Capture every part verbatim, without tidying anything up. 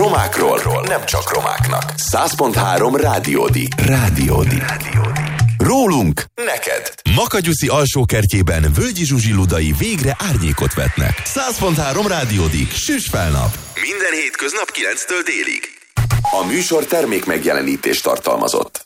Romákról, nem csak romáknak. száz pont három Rádiódi. Rádiódi. Rólunk neked. Makagyuszi alsókertjében Völgyi Zsuzsi ludai végre árnyékot vetnek. száz pont három Rádiódi. Süss fel nap. Minden hétköznap kilenctől délig. A műsor termék megjelenítést tartalmazott.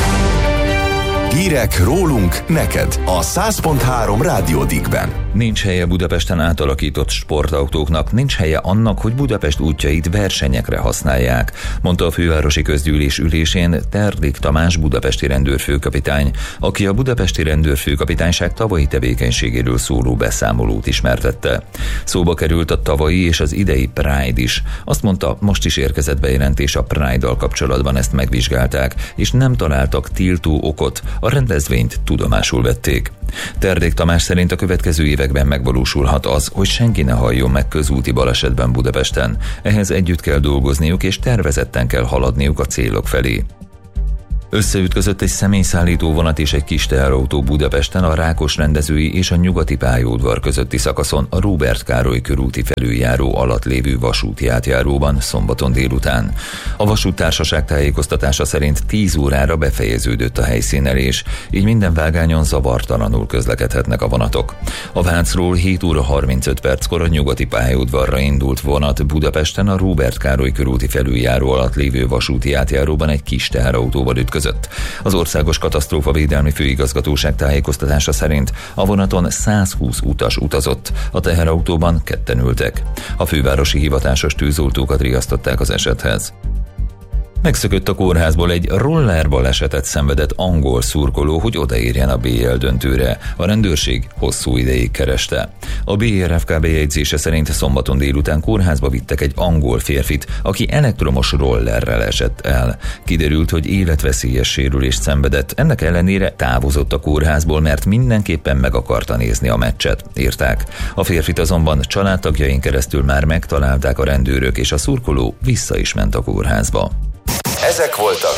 Hírek rólunk neked a száz pont három Rádiódikben. Nincs helye Budapesten átalakított sportautóknak, nincs helye annak, hogy Budapest útjait versenyekre használják, mondta a fővárosi közgyűlés ülésén Terdik Tamás budapesti rendőrfőkapitány, aki a budapesti rendőrfőkapitányság tavalyi tevékenységéről szóló beszámolót ismertette. Szóba került a tavalyi és az idei Pride is. Azt mondta, most is érkezett bejelentés a Pride-dal kapcsolatban, ezt megvizsgálták, és nem találtak tiltó okot, a rendezvényt tudomásul vették. Terdik Tamás szerint a következő években megvalósulhat az, hogy senki ne halljon meg közúti balesetben Budapesten. Ehhez együtt kell dolgozniuk, és tervezetten kell haladniuk a célok felé. Összeütközött egy személyszállító vonat és egy kis teherautó Budapesten a Rákos rendezői és a Nyugati pályaudvar közötti szakaszon a Róbert Károly körúti felüljáró alatt lévő vasúti átjáróban szombaton délután. A vasúttársaság tájékoztatása szerint tíz órára befejeződött a helyszínelés, így minden vágányon zavartalanul közlekedhetnek a vonatok. A Vácról hét óra harmincöt perckor a Nyugati pályaudvarra indult vonat Budapesten a Róbert Károly körúti felüljáró alatt lévő vasúti átjáróban egy kis teherautóval ütközött. Az Országos Katasztrófavédelmi Főigazgatóság tájékoztatása szerint a vonaton száz húsz utas utazott, a teherautóban ketten ültek. A fővárosi hivatásos tűzoltókat riasztották az esethez. Megszökött a kórházból egy rollerbalesetet szenvedett angol szurkoló, hogy odaérjen a bé el döntőre. A rendőrség hosszú ideig kereste. A bé er ef ká bejegyzése szerint szombaton délután kórházba vittek egy angol férfit, aki elektromos rollerrel esett el. Kiderült, hogy életveszélyes sérülést szenvedett, ennek ellenére távozott a kórházból, mert mindenképpen meg akarta nézni a meccset, írták. A férfit azonban családtagjain keresztül már megtalálták a rendőrök, és a szurkoló vissza is ment a kórházba. Ezek voltak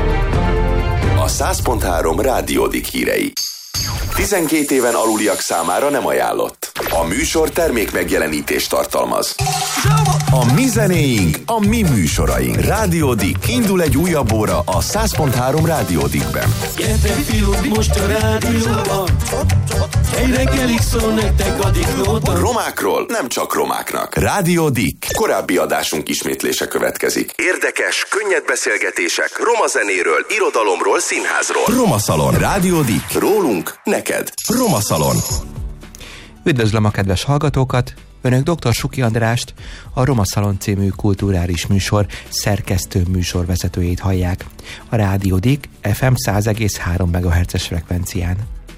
a száz pont három Rádiódik hírei. tizenkét éven aluliak számára nem ajánlott. A műsor termék megjelenítést tartalmaz. A mi zenéink, a mi műsoraink. Rádiódik. Indul egy újabb óra a száz pont három Rádiódikben. Gyertek fiúk, most a rádióban. Egy reggelig szól nektek a diklóban. Romákról, nem csak romáknak. Rádiódik. Korábbi adásunk ismétlése következik. Érdekes, könnyed beszélgetések roma zenéről, irodalomról, színházról. Roma Szalon. Rádiódik. Rólunk neked. Roma Szalon. Üdvözlöm a kedves hallgatókat! Önök dr. Suki Andrást, a Roma Szalon című kulturális műsor szerkesztő műsorvezetőjét hallják. A Rádiódik ef em száz egész három megahertzes frekvencián.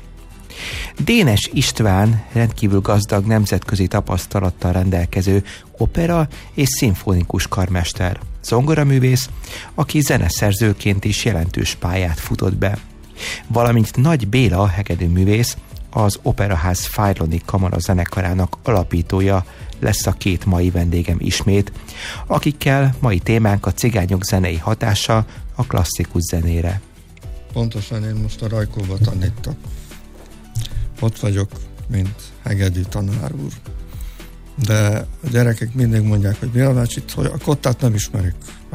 Dénes István rendkívül gazdag nemzetközi tapasztalattal rendelkező opera és szimfonikus karmester, zongoraművész, aki zeneszerzőként is jelentős pályát futott be. Valamint Nagy Béla hegedűművész, az Operaház Fájloni Kamara zenekarának alapítója lesz a két mai vendégem ismét, akikkel mai témánk a cigányok zenei hatása a klasszikus zenére. Pontosan én most a Rajkóba tanítok. Ott vagyok, mint hegedű tanár úr. De a gyerekek mindig mondják, hogy Béla bácsi, hogy a kottát nem ismerik.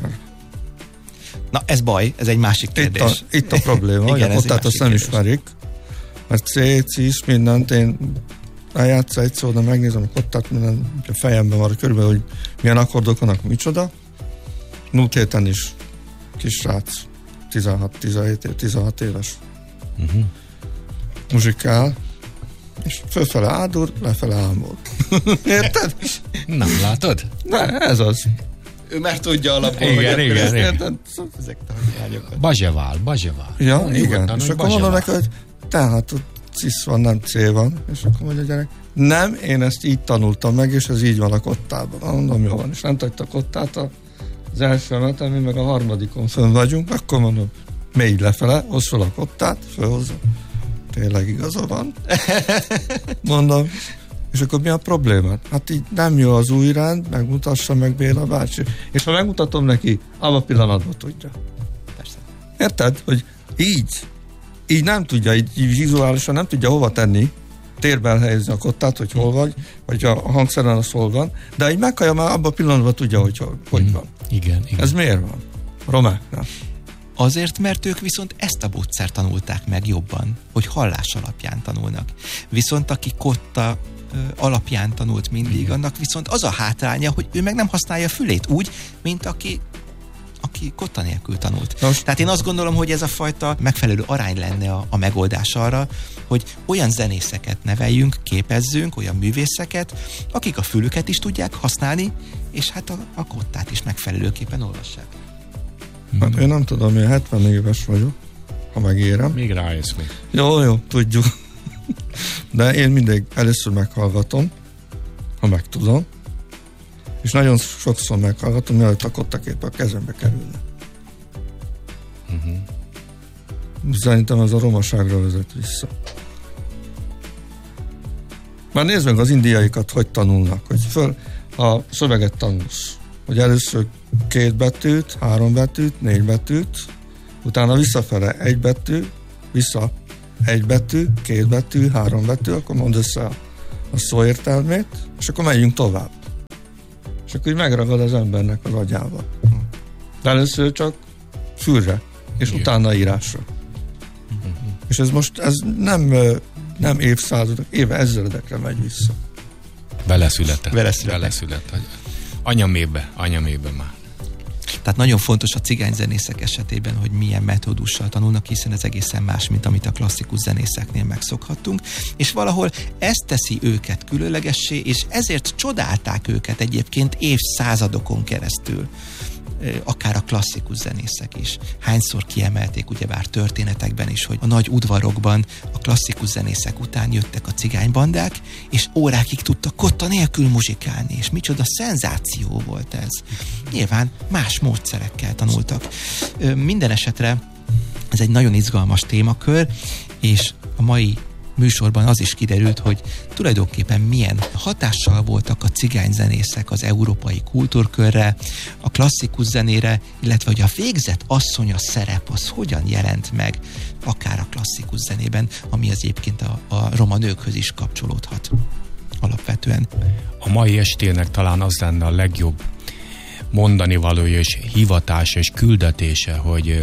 Na ez baj, ez egy másik kérdés. Itt a, itt a probléma, hogy igen, a kottát azt nem kérdés. ismerik, mert C, cis, mindent, én eljátsz egy szó, de megnézem a kottát, minden a fejemben van körülbelül, hogy milyen akkordok vannak, micsoda. Múlt héten is kisrác, tizenhat tizenhét tizenhat éves. Uh-huh. Muzsikál, és fölfele áldul, lefele ámul. Érted? Nem látod? Ne, ez az. Ő már tudja alapból, igen, hogy igen, igen. érted? Bazsevál, bazsevál. Ja, Nyugodtan, igen. És akkor mondom neki, hogy tehát ott cisz van, nem C van. És akkor mondja a gyerek, nem, én ezt így tanultam meg, és ez így van a kottában. Mondom, jó van. És nem tett a kottát az első emeten, mi meg a harmadikon fönn vagyunk, akkor mondom, mély lefele, hozz fel a kottát, fölhozza. Tényleg igaza van. Mondom, és akkor mi a problémát? Hát így nem jó az új rend, megmutassa meg Béla bácsi. És ha megmutatom neki, abban a pillanatban tudja. Persze. Érted? Hogy így, így nem tudja, így vizuálisan nem tudja hova tenni, térben helyezni a kottát, hogy hol vagy, vagy a hangszeren az hol van, de így meghallja, már abban a pillanatban tudja, hogy hol, hogy van. Igen, igen. Ez miért van? A romáknál. Azért, mert ők viszont ezt a módszert tanulták meg jobban, hogy hallás alapján tanulnak. Viszont aki kotta ö, alapján tanult mindig, igen, annak viszont az a hátránya, hogy ő meg nem használja a fülét úgy, mint aki aki kotta nélkül tanult. Most. Tehát én azt gondolom, hogy ez a fajta megfelelő arány lenne a, a megoldás arra, hogy olyan zenészeket neveljünk, képezzünk, olyan művészeket, akik a fülüket is tudják használni, és hát a, a kottát is megfelelőképpen olvassák. Hát én nem tudom, én hetven éves vagyok, ha megérem. Még rájössz még. Jó, jó, tudjuk. De én mindig először meghallgatom, ha meg tudom, és nagyon sokszor meghallgatom, mielőtt a kottakép a kezembe kerülne. Uh-huh. Szerintem ez a romaságra vezet vissza. Már nézd meg az indiaiakat, hogy tanulnak, hogy föl a szöveget tanulsz, hogy először két betűt, három betűt, négy betűt, utána visszafele egy betű, vissza egy betű, két betű, három betű, akkor mondd össze a, a szó értelmét, és akkor megyünk tovább. És akkor így megragad az embernek az agyába. De először csak fülre, és igen, utána írásra. Uh-huh. És ez most ez nem, nem évszázadok, éve ezredekre megy vissza. Beleszületett. Beleszületett. Beleszületett. Anyamébe, anyamébe már. Tehát nagyon fontos a cigányzenészek esetében, hogy milyen metódussal tanulnak, hiszen ez egészen más, mint amit a klasszikus zenészeknél megszokhattunk, és valahol ez teszi őket különlegessé, és ezért csodálták őket egyébként évszázadokon keresztül, akár a klasszikus zenészek is. Hányszor kiemelték ugyebár történetekben is, hogy a nagy udvarokban a klasszikus zenészek után jöttek a cigánybandák, és órákig tudtak kotta nélkül muzsikálni, és micsoda szenzáció volt ez. Nyilván más módszerekkel tanultak. Minden esetre ez egy nagyon izgalmas témakör, és a mai műsorban az is kiderült, hogy tulajdonképpen milyen hatással voltak a cigányzenészek az európai kultúrkörre, a klasszikus zenére, illetve hogy a végzett asszonya szerep az hogyan jelent meg akár a klasszikus zenében, ami az egyébként a, a roma nőkhöz is kapcsolódhat alapvetően. A mai estének talán az lenne a legjobb mondani valója és hivatása és küldetése, hogy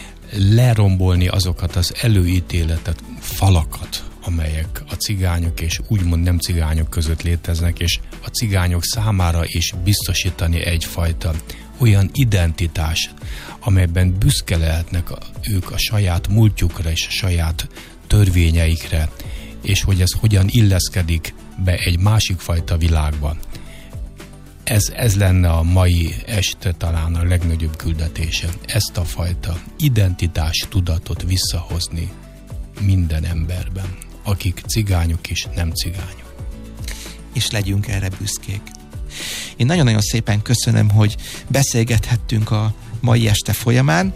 lerombolni azokat az előítéletet, falakat, amelyek a cigányok és úgymond nem cigányok között léteznek, és a cigányok számára is biztosítani egyfajta olyan identitás, amelyben büszke lehetnek a, ők a saját múltjukra és a saját törvényeikre, és hogy ez hogyan illeszkedik be egy másik fajta világba. Ez, ez lenne a mai este talán a legnagyobb küldetése. Ezt a fajta identitás tudatot visszahozni minden emberben, akik cigányok és nem cigányok. És legyünk erre büszkék. Én nagyon-nagyon szépen köszönöm, hogy beszélgethettünk a mai este folyamán.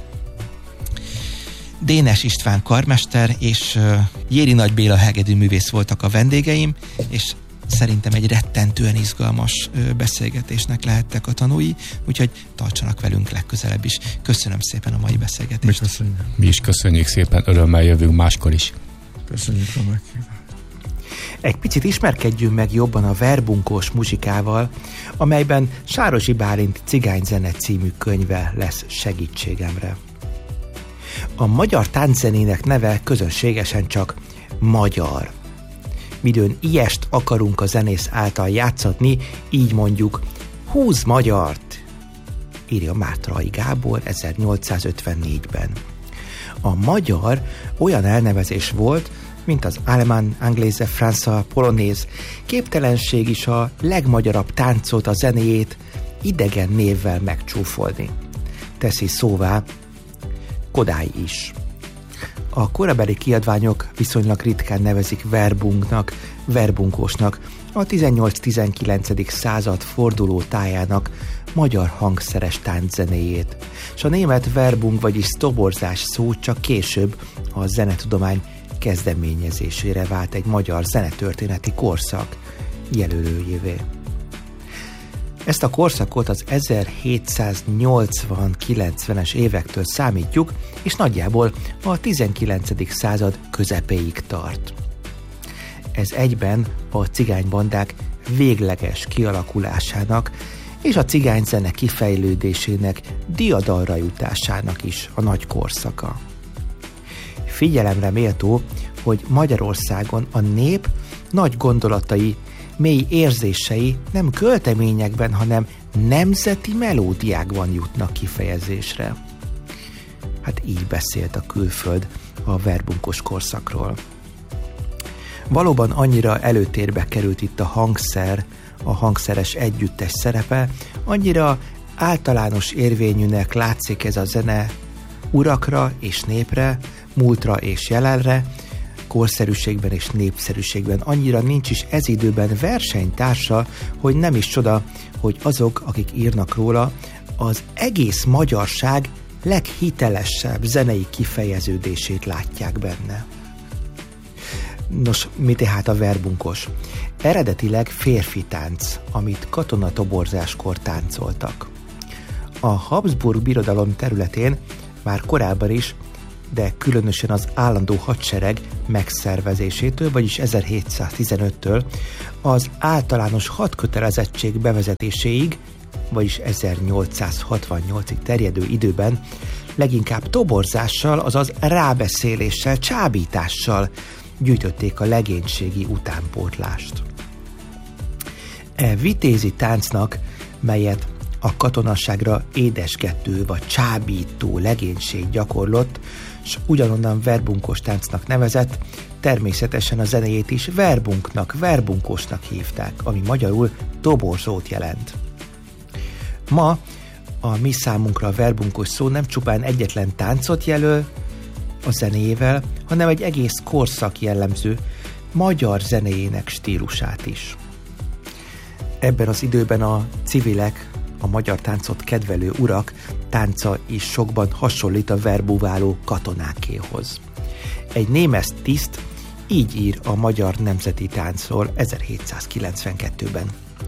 Dénes István karmester és Jéri Nagy Béla hegedűművész voltak a vendégeim, és szerintem egy rettentően izgalmas beszélgetésnek lehettek a tanúi, úgyhogy tartsanak velünk legközelebb is. Köszönöm szépen a mai beszélgetést. Mi köszönjük. Mi is köszönjük szépen, örömmel jövünk máskor is. Köszönjük a meghívást. Egy picit ismerkedjünk meg jobban a verbunkós muzsikával, amelyben Sárosi Bálint Cigányzene című könyve lesz segítségemre. A magyar tánczenének neve közönségesen csak magyar. Midőn ilyest akarunk a zenész által játszatni, így mondjuk húsz magyart, írja Mátrai Gábor ezernyolcszázötvennégyben. A magyar olyan elnevezés volt, mint az alemán, angléze, francia, polonéz. Képtelenség is a legmagyarabb táncot, a zenéjét idegen névvel megcsúfolni. Teszi szóvá Kodály is. A korabeli kiadványok viszonylag ritkán nevezik verbunknak, verbunkosnak, a tizennyolc-tizenkilencedik század forduló tájának magyar hangszeres tánczenéjét, és a német verbunk, vagyis toborzás szó csak később a zenetudomány kezdeményezésére vált egy magyar zenetörténeti korszak jelölőjévé. Ezt a korszakot az ezerhétszáznyolcvan-kilencvenes évektől számítjuk, és nagyjából a tizenkilencedik század közepéig tart. Ez egyben a cigánybandák végleges kialakulásának és a cigányzene kifejlődésének, diadalra jutásának is a nagy korszaka. Figyelemre méltó, hogy Magyarországon a nép nagy gondolatai, mély érzései nem költeményekben, hanem nemzeti melódiákban jutnak kifejezésre. Hát így beszélt a külföld a verbunkos korszakról. Valóban annyira előtérbe került itt a hangszer, a hangszeres együttes szerepe, annyira általános érvényűnek látszik ez a zene urakra és népre, múltra és jelenre, korszerűségben és népszerűségben. Annyira nincs is ez időben versenytársa, hogy nem is csoda, hogy azok, akik írnak róla, az egész magyarság leghitelesebb zenei kifejeződését látják benne. Nos, mi tehát a verbunkos? Eredetileg férfi tánc, amit katonatoborzáskor táncoltak. A Habsburg birodalom területén már korábban is, de különösen az állandó hadsereg megszervezésétől, vagyis ezerhétszáztizenöttől az általános hadkötelezettség bevezetéséig, vagyis ezernyolcszázhatvannyolcig terjedő időben leginkább toborzással, azaz rábeszéléssel, csábítással gyűjtötték a legénységi utánpótlást. E vitézi táncnak, melyet a katonasságra édesgető vagy csábító legénység gyakorlott, s ugyanonnan verbunkos táncnak nevezett, természetesen a zenéjét is verbunknak, verbunkosnak hívták, ami magyarul toborzót jelent. Ma a mi számunkra a verbunkos szó nem csupán egyetlen táncot jelöl a zenéjével, hanem egy egész korszak jellemző magyar zenéjének stílusát is. Ebben az időben a civilek, a magyar táncot kedvelő urak tánca is sokban hasonlít a verbúváló katonákéhoz. Egy német tiszt így ír a magyar nemzeti táncról ezerhétszázkilencvenkettőben.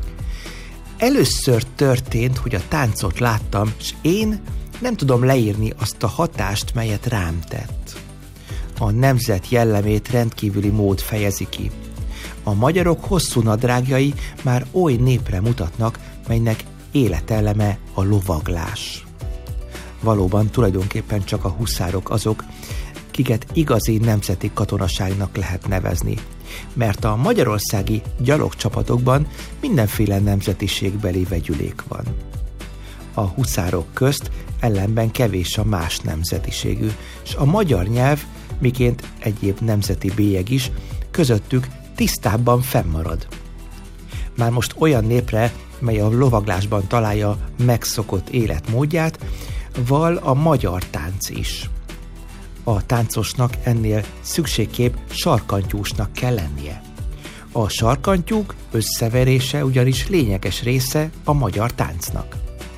Először történt, hogy a táncot láttam, és én nem tudom leírni azt a hatást, melyet rám tett. A nemzet jellemét rendkívüli mód fejezi ki. A magyarok hosszú nadrágjai már oly népre mutatnak, melynek életelleme a lovaglás. Valóban tulajdonképpen csak a huszárok azok, kiket igazi nemzeti katonaságnak lehet nevezni, mert a magyarországi gyalogcsapatokban mindenféle nemzetiségbeli vegyülék van. A huszárok közt ellenben kevés a más nemzetiségű, és a magyar nyelv, miként egyéb nemzeti bélyeg is, közöttük tisztábban fennmarad. Már most olyan népre, mely a lovaglásban találja megszokott életmódját, val a magyar tánc is. A táncosnak ennél szükségképp sarkantyúsnak kell lennie. A sarkantyúk összeverése ugyanis lényeges része a magyar táncnak.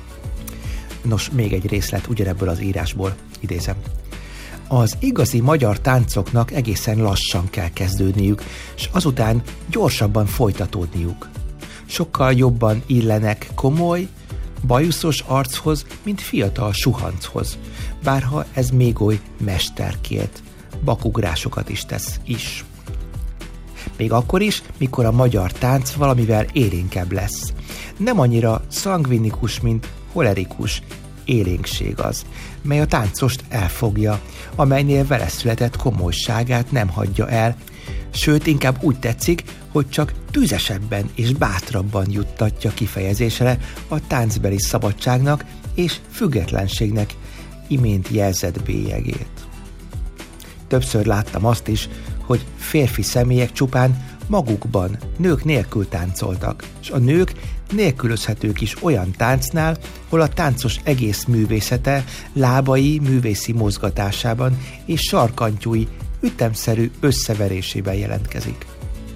Nos, még egy részlet ugyanebből az írásból, idézem. Az igazi magyar táncoknak egészen lassan kell kezdődniük, és azután gyorsabban folytatódniuk. Sokkal jobban illenek komoly, bajuszos archoz, mint fiatal suhanchoz, bárha ez még oly mesterkélt bakugrásokat is tesz is. Még akkor is, mikor a magyar tánc valamivel élénkebb lesz. Nem annyira szangvinikus, mint holerikus élénkség az, mely a táncost elfogja, amelynél vele született komolyságát nem hagyja el, sőt, inkább úgy tetszik, hogy csak tüzesebben és bátrabban juttatja kifejezésre a táncbeli szabadságnak és függetlenségnek imént jelzett bélyegét. Többször láttam azt is, hogy férfi személyek csupán magukban, nők nélkül táncoltak, és a nők nélkülözhetők is olyan táncnál, hol a táncos egész művészete lábai művészi mozgatásában és sarkantyúi ütemszerű összeverésében jelentkezik.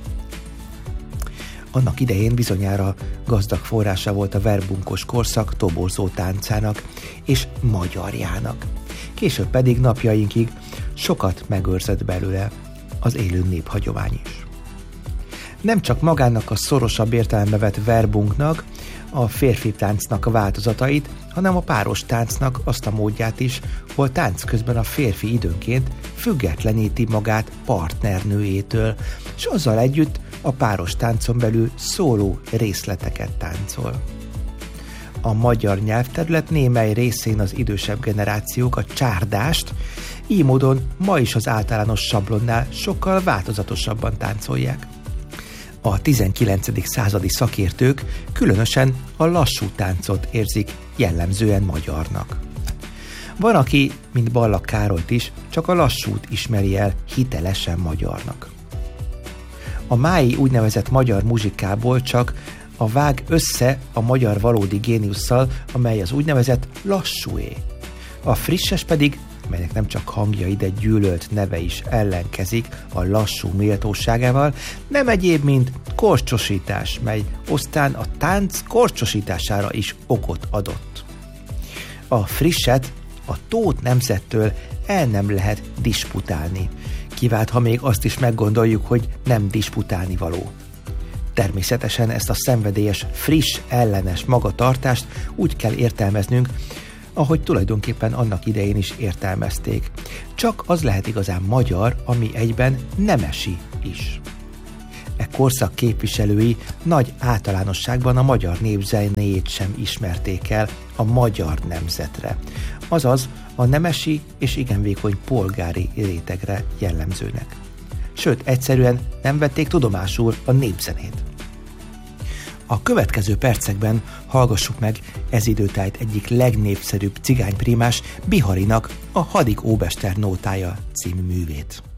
Annak idején bizonyára gazdag forrása volt a verbunkos korszak toborzó táncának és magyarjának. Később pedig napjainkig sokat megőrzött belőle az élő néphagyomány is. Nem csak magának a szorosabb értelembe vett verbunknak, a férfi táncnak a változatait, hanem a páros táncnak azt a módját is, hol tánc közben a férfi időnként függetleníti magát partnernőjétől, és azzal együtt a páros táncon belül szóló részleteket táncol. a magyar nyelvterület némely részén az idősebb generációk a csárdást, így módon ma is az általános sablonnál sokkal változatosabban táncolják. A tizenkilencedik századi szakértők különösen a lassú táncot érzik jellemzően magyarnak. Van, aki, mint Balla Károlyt is, csak a lassút ismeri el hitelesen magyarnak. A mái úgynevezett magyar muzsikából csak a vág össze a magyar valódi géniusszal, amely az úgynevezett lassúé. A frisses pedig, melynek nem csak hangja, de gyűlölt neve is ellenkezik a lassú méltóságával, nem egyéb, mint korcsosítás, mely aztán a tánc korcsosítására is okot adott. A frisset a Tóth nemzettől el nem lehet disputálni, kivált, ha még azt is meggondoljuk, hogy nem disputálni való. Természetesen ezt a szenvedélyes, friss ellenes magatartást úgy kell értelmeznünk, ahogy tulajdonképpen annak idején is értelmezték. Csak az lehet igazán magyar, ami egyben nemesi is. E korszak képviselői nagy általánosságban a magyar népzenéjét sem ismerték el a magyar nemzetre, azaz a nemesi és igen vékony polgári rétegre jellemzőnek. Sőt, egyszerűen nem vették tudomásul a népzenét. A következő percekben hallgassuk meg ez időtájt egyik legnépszerűbb cigányprímás, Biharinak a Hadik óbester nótája című művét.